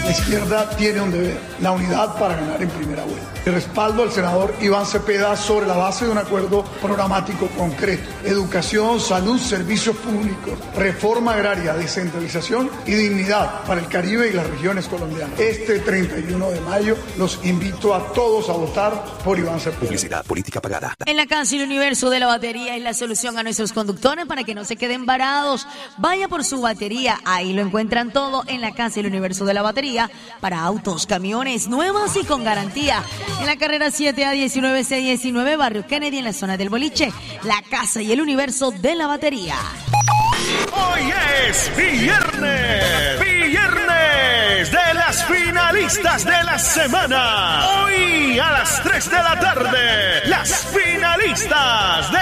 La izquierda tiene un deber, la unidad para ganar en primera vuelta. El respaldo al senador Iván Cepeda sobre la base de un acuerdo programático concreto. Educación, salud, servicios públicos, reforma agraria, descentralización y dignidad para el Caribe y las regiones colombianas. Este 31 de mayo los invito a todos a votar por Iván Cepeda. Publicidad, política pagada. En la casa El Universo de la Batería es la solución a nuestros conductores para que no se queden varados. Vaya por su batería, ahí lo encuentran todo en la casa El Universo de la Batería para autos, camiones nuevos y con garantía. En la carrera 7A 19619, Barrio Kennedy, en la zona del Boliche, la casa y El Universo de la Batería. Hoy es viernes, viernes de las finalistas de la semana. Hoy a las 3 de la tarde, las finalistas de